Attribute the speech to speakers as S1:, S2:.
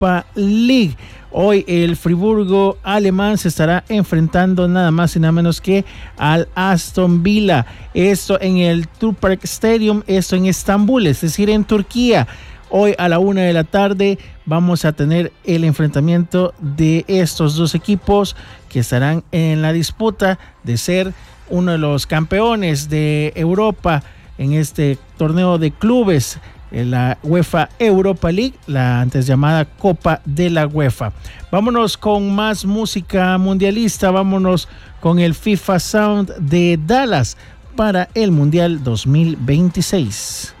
S1: Europa League. Hoy el Friburgo alemán se estará enfrentando nada más y nada menos que al Aston Villa. Esto en el Tuprak Stadium, esto en Estambul, es decir, en Turquía. Hoy a la 1 de la tarde vamos a tener el enfrentamiento de estos dos equipos que estarán en la disputa de ser uno de los campeones de Europa en este torneo de clubes, en la UEFA Europa League, la antes llamada Copa de la UEFA. Vámonos con más música mundialista, vámonos con el FIFA Sound de Dallas para el Mundial 2026.